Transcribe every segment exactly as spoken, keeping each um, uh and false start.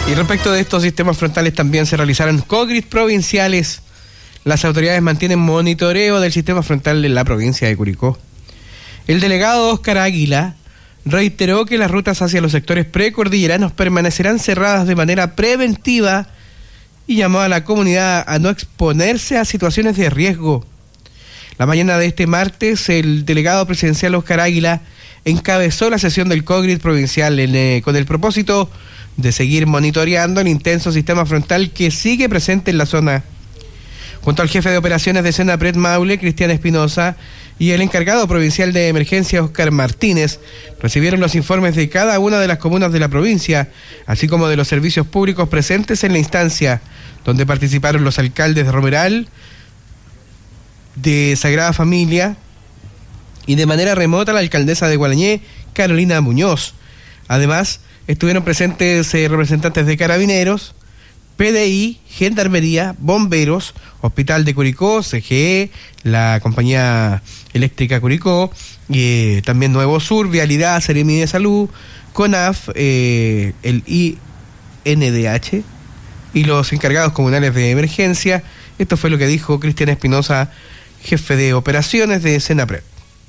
Y respecto de estos sistemas frontales también se realizaron COGRIS provinciales. Las autoridades mantienen monitoreo del sistema frontal en la provincia de Curicó. El delegado Óscar Águila reiteró que las rutas hacia los sectores precordilleranos permanecerán cerradas de manera preventiva y llamó a la comunidad a no exponerse a situaciones de riesgo. La mañana de este martes, el delegado presidencial Óscar Águila encabezó la sesión del COGRIS provincial en, eh, con el propósito de seguir monitoreando el intenso sistema frontal que sigue presente en la zona. Junto al jefe de operaciones de Senapred Maule, Cristian Espinosa, y el encargado provincial de emergencia, Óscar Martínez, recibieron los informes de cada una de las comunas de la provincia, así como de los servicios públicos presentes en la instancia, donde participaron los alcaldes de Romeral, de Sagrada Familia, y de manera remota la alcaldesa de Gualañé, Carolina Muñoz. Además, estuvieron presentes eh, representantes de Carabineros, P D I, Gendarmería, Bomberos, Hospital de Curicó, C G E, la Compañía Eléctrica Curicó, y eh, también Nuevo Sur, Vialidad, Seremi de Salud, CONAF, eh, el I N D H y los encargados comunales de emergencia. Esto fue lo que dijo Cristian Espinosa, jefe de operaciones de Senapred.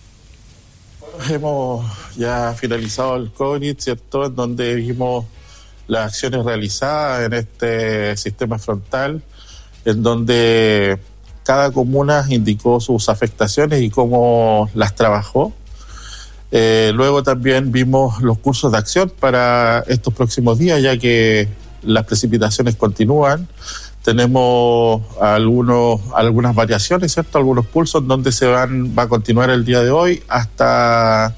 Hemos ya finalizado el COGRIS, ¿cierto?, en donde vimos las acciones realizadas en este sistema frontal, en donde cada comuna indicó sus afectaciones y cómo las trabajó. Eh, luego también vimos los cursos de acción para estos próximos días, ya que las precipitaciones continúan. Tenemos algunos, algunas variaciones, ¿cierto? Algunos pulsos donde se van, va a continuar el día de hoy hasta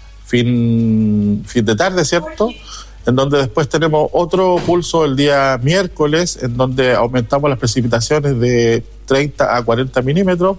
fin, fin de tarde, ¿cierto? En donde después tenemos otro pulso el día miércoles, en donde aumentamos las precipitaciones de treinta a cuarenta milímetros.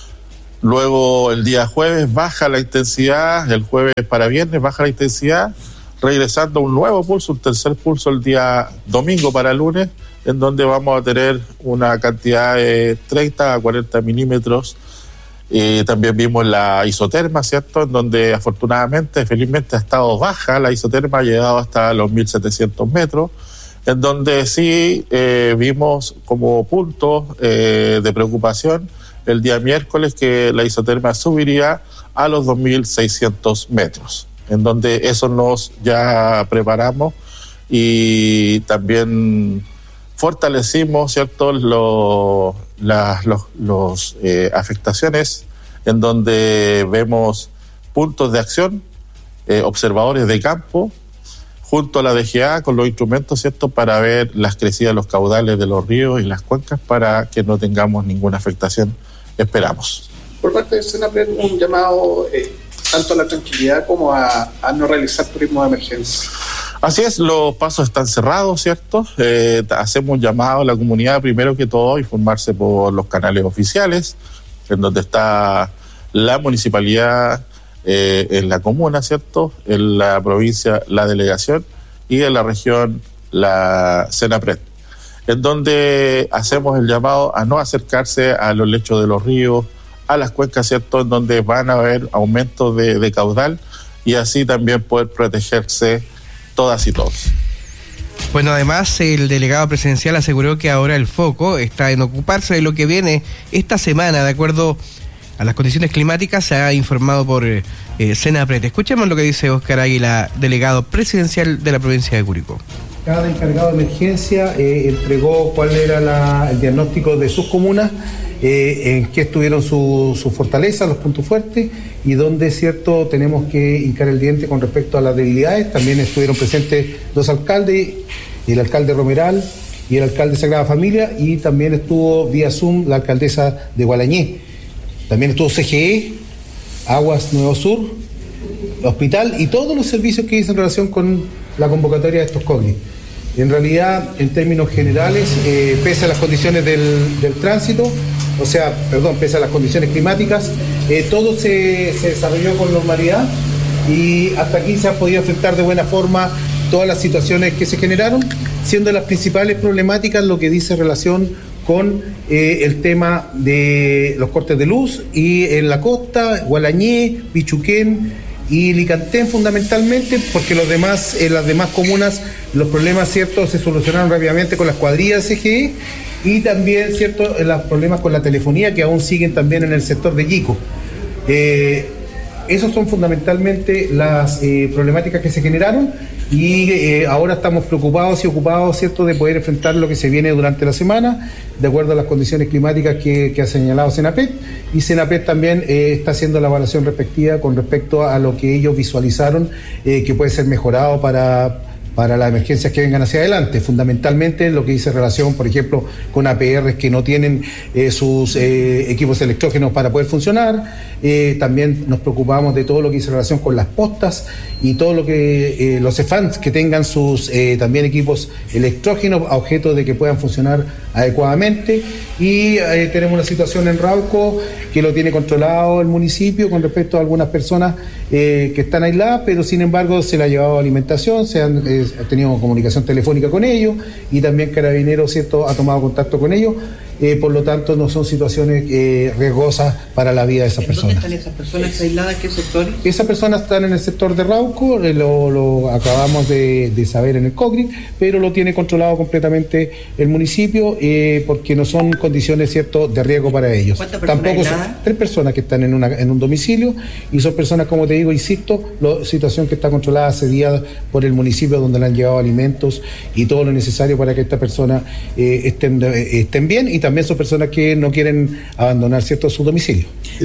Luego el día jueves baja la intensidad, el jueves para viernes baja la intensidad, regresando a un nuevo pulso, un tercer pulso el día domingo para lunes, en donde vamos a tener una cantidad de treinta a cuarenta milímetros. Eh, también vimos la isoterma, ¿cierto?, en donde afortunadamente, felizmente ha estado baja, la isoterma ha llegado hasta los mil setecientos metros, en donde sí eh, vimos como punto eh, de preocupación el día miércoles que la isoterma subiría a los dos mil seiscientos metros, en donde eso nos ya preparamos y también fortalecimos, ¿cierto?, lo, la, los, los eh, afectaciones, en donde vemos puntos de acción, eh, observadores de campo, junto a la D G A con los instrumentos, ¿cierto?, para ver las crecidas de los caudales de los ríos y las cuencas para que no tengamos ninguna afectación, esperamos. Por parte de Senapred, un llamado eh, tanto a la tranquilidad como a, a no realizar turismo de emergencia. Así es, los pasos están cerrados, ¿cierto? Eh, hacemos un llamado a la comunidad, primero que todo, informarse por los canales oficiales, en donde está la municipalidad, eh, en la comuna, ¿cierto?, en la provincia, la delegación, y en la región, la Senapred, en donde hacemos el llamado a no acercarse a los lechos de los ríos, a las cuencas, ¿cierto?, en donde van a haber aumentos de, de caudal, y así también poder protegerse todas y todos. Bueno, además el delegado presidencial aseguró que ahora el foco está en ocuparse de lo que viene esta semana, de acuerdo a las condiciones climáticas, se ha informado por eh, Senapred. Escuchemos lo que dice Óscar Águila, delegado presidencial de la provincia de Curicó. Cada encargado de emergencia eh, entregó cuál era la, el diagnóstico de sus comunas, eh, en qué estuvieron sus su fortalezas, los puntos fuertes, y donde, cierto, tenemos que hincar el diente con respecto a las debilidades. También estuvieron presentes dos alcaldes, el alcalde Romeral y el alcalde Sagrada Familia, y también estuvo vía Zoom la alcaldesa de Gualañé. También estuvo C G E, Aguas Nuevo Sur, Hospital y todos los servicios que hice en relación con la convocatoria de estos COGRIS. En realidad, en términos generales, eh, pese a las condiciones del, del tránsito, o sea, perdón, pese a las condiciones climáticas, eh, todo se, se desarrolló con normalidad y hasta aquí se han podido afectar de buena forma todas las situaciones que se generaron, siendo las principales problemáticas lo que dice relación con eh, el tema de los cortes de luz y en la costa, Gualañé, Pichuquén, y Licantén fundamentalmente, porque los demás, en las demás comunas los problemas, ¿cierto?, se solucionaron rápidamente con las cuadrillas C G E, y también, ¿cierto?, los problemas con la telefonía que aún siguen también en el sector de Yico. Eh, Esas son fundamentalmente las eh, problemáticas que se generaron, y eh, ahora estamos preocupados y ocupados, ¿cierto?, de poder enfrentar lo que se viene durante la semana, de acuerdo a las condiciones climáticas que, que ha señalado Senapet, y Senapet también eh, está haciendo la evaluación respectiva con respecto a lo que ellos visualizaron eh, que puede ser mejorado para... para las emergencias que vengan hacia adelante, fundamentalmente lo que dice relación, por ejemplo, con A P Rs que no tienen eh, sus eh, equipos electrógenos para poder funcionar. Eh, también nos preocupamos de todo lo que dice relación con las postas y todo lo que eh, los C F A Ns que tengan sus eh, también equipos electrógenos a objeto de que puedan funcionar adecuadamente. Y eh, tenemos una situación en Rauco que lo tiene controlado el municipio con respecto a algunas personas eh, que están aisladas, pero sin embargo se le ha llevado alimentación, se han eh, tenido comunicación telefónica con ellos, y también Carabineros, ¿cierto?, ha tomado contacto con ellos. Eh, por lo tanto, no son situaciones eh, riesgosas para la vida de esas personas. ¿Dónde están esas personas aisladas? ¿Qué sectores? Esas personas están en el sector de Rauco, eh, lo, lo acabamos de, de saber en el COGRIT, pero lo tiene controlado completamente el municipio eh, porque no son condiciones, ¿cierto?, de riesgo para ellos. ¿Cuántas personas Tampoco aisladas? son tres personas que están en, una, en un domicilio, y son personas, como te digo, insisto, la situación que está controlada hace días por el municipio, donde le han llevado alimentos y todo lo necesario para que estas personas eh, estén, eh, estén bien, y también son personas que no quieren abandonar, ¿cierto?, su domicilio.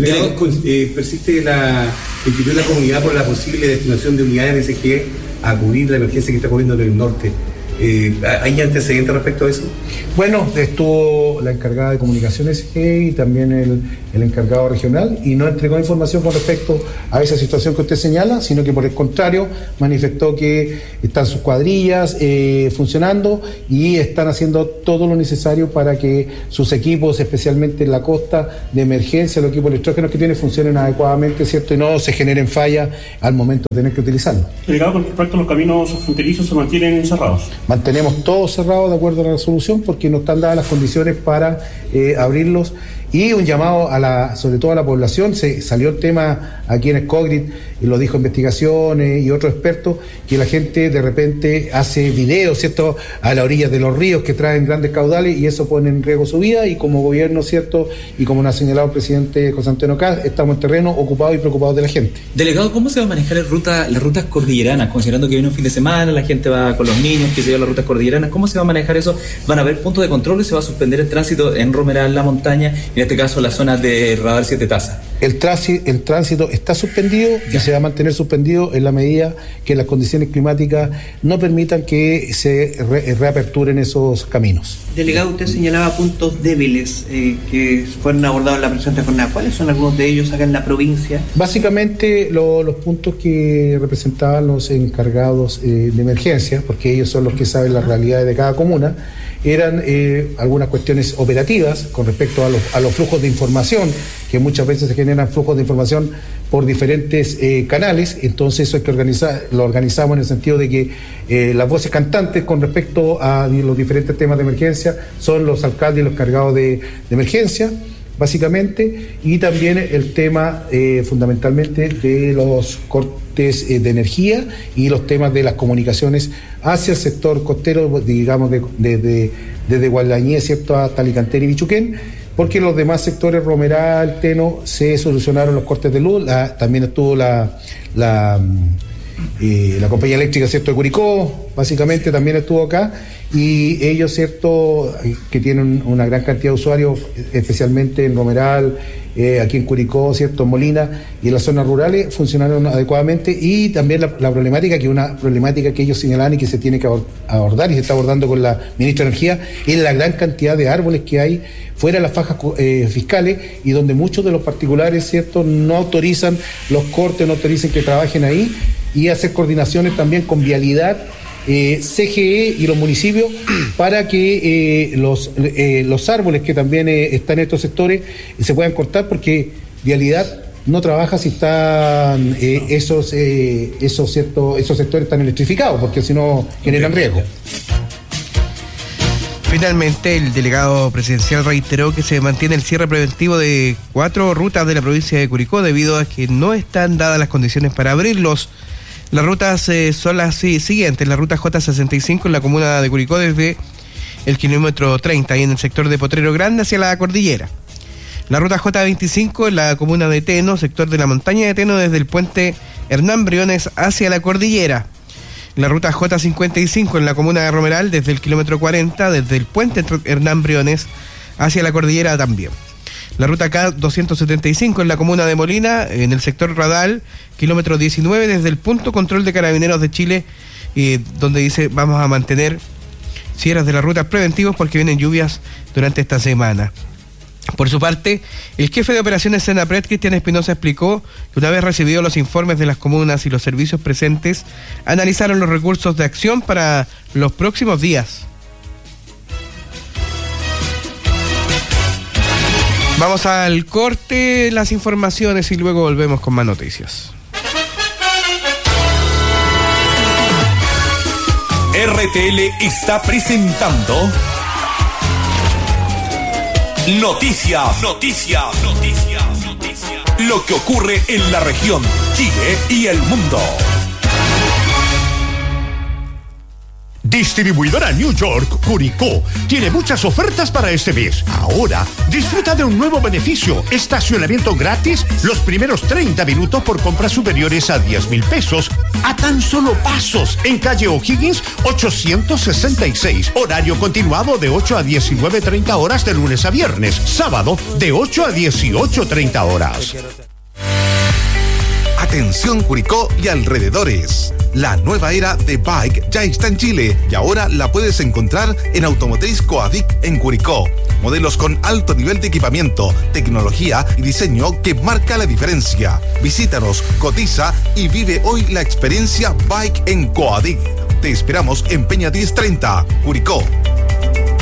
Eh, persiste la inquietud de la comunidad por la posible destinación de unidades de S G E a cubrir la emergencia que está ocurriendo en el norte. Eh, ¿Hay antecedentes respecto a eso? Bueno, estuvo la encargada de comunicaciones G E y también el, el encargado regional, y no entregó información con respecto a esa situación que usted señala, sino que por el contrario manifestó que están sus cuadrillas eh, funcionando y están haciendo todo lo necesario para que sus equipos, especialmente en la costa de emergencia, los equipos electrógenos que tienen, funcionen adecuadamente, ¿cierto?, y no se generen fallas al momento de tener que utilizarlo. Delegado, con respecto a los caminos fronterizos, ¿se mantienen cerrados? Mantenemos todo cerrado de acuerdo a la resolución, porque no están dadas las condiciones para eh, abrirlos. Y un llamado a la, sobre todo a la población. Se salió el tema aquí en el COGRIT, y lo dijo Investigaciones y otros expertos, que la gente de repente hace videos, ¿cierto?, a la orilla de los ríos que traen grandes caudales, y eso pone en riesgo su vida. Y como gobierno, ¿cierto?, y como nos ha señalado el presidente José Antonio Caz, estamos en terreno ocupados y preocupados de la gente. Delegado, ¿cómo se va a manejar el ruta, las rutas cordilleranas? Considerando que viene un fin de semana, la gente va con los niños, que se llevan las rutas cordilleranas, ¿cómo se va a manejar eso? ¿Van a haber puntos de control y se va a suspender el tránsito en Romeral, la montaña, y en este caso la zona de Radar Siete Tazas? El, trasi, el tránsito está suspendido y se va a mantener suspendido en la medida que las condiciones climáticas no permitan que se re, reaperturen esos caminos. Delegado, usted señalaba puntos débiles eh, que fueron abordados en la presente jornada. ¿Cuáles son algunos de ellos acá en la provincia? Básicamente lo, los puntos que representaban los encargados eh, de emergencia, porque ellos son los que saben las realidades de cada comuna, eran eh, algunas cuestiones operativas con respecto a los, a los flujos de información, que muchas veces se generan flujos de información por diferentes eh, canales. Entonces eso hay que organizar, lo organizamos en el sentido de que eh, las voces cantantes con respecto a los diferentes temas de emergencia son los alcaldes y los cargados de, de emergencia, básicamente, y también el tema eh, fundamentalmente de los cortes eh, de energía y los temas de las comunicaciones hacia el sector costero, digamos, de, de, de, desde Gualdañé, ¿cierto?, hasta Licantén y Bichuquén, porque los demás sectores, Romeral, Teno, se solucionaron los cortes de luz. La, también estuvo la, la, eh, la compañía eléctrica, ¿cierto?, de Curicó, básicamente también estuvo acá, y ellos, ¿cierto?, que tienen una gran cantidad de usuarios, especialmente en Romeral, eh, aquí en Curicó, ¿cierto?, en Molina y en las zonas rurales, funcionaron adecuadamente. Y también la, la problemática, que es una problemática que ellos señalan y que se tiene que abordar y se está abordando con la ministra de Energía, es la gran cantidad de árboles que hay fuera de las fajas eh, fiscales, y donde muchos de los particulares, ¿cierto?, no autorizan los cortes, no autorizan que trabajen ahí, y hacer coordinaciones también con Vialidad, Eh, C G E y los municipios para que eh, los, eh, los árboles que también eh, están en estos sectores eh, se puedan cortar, porque Vialidad no trabaja si están eh, esos eh, esos ciertos esos sectores están electrificados, porque si no generan riesgo. Finalmente, el delegado presidencial reiteró que se mantiene el cierre preventivo de cuatro rutas de la provincia de Curicó debido a que no están dadas las condiciones para abrirlos. Las rutas eh, son las sí, siguientes. La ruta J sesenta y cinco en la comuna de Curicó desde el kilómetro treinta y en el sector de Potrero Grande hacia la cordillera. La ruta J veinticinco en la comuna de Teno, sector de la montaña de Teno desde el puente Hernán Briones hacia la cordillera. La ruta J cincuenta y cinco en la comuna de Romeral desde el kilómetro cuarenta, desde el puente Hernán Briones hacia la cordillera también. La ruta K doscientos setenta y cinco en la comuna de Molina, en el sector Radal, kilómetro diecinueve, desde el punto control de Carabineros de Chile, eh, donde dice vamos a mantener cierres de las rutas preventivos porque vienen lluvias durante esta semana. Por su parte, el jefe de operaciones Senapred, Cristian Espinosa, explicó que una vez recibidos los informes de las comunas y los servicios presentes, analizaron los recursos de acción para los próximos días. Vamos al corte, las informaciones y luego volvemos con más noticias. R T L está presentando Noticias, noticias, noticias, noticias. Lo que ocurre en la región, Chile y el mundo. Distribuidora New York Curicó tiene muchas ofertas para este mes. Ahora, disfruta de un nuevo beneficio: estacionamiento gratis los primeros treinta minutos por compras superiores a diez mil pesos, a tan solo pasos, en calle O'Higgins ochocientos sesenta y seis. Horario continuado de ocho a diecinueve treinta horas de lunes a viernes. Sábado de ocho a dieciocho treinta horas. Atención Curicó y alrededores. La nueva era de Bike ya está en Chile y ahora la puedes encontrar en Automotriz Coadic en Curicó. Modelos con alto nivel de equipamiento, tecnología y diseño que marca la diferencia. Visítanos, cotiza y vive hoy la experiencia Bike en Coadic. Te esperamos en Peña diez treinta, Curicó.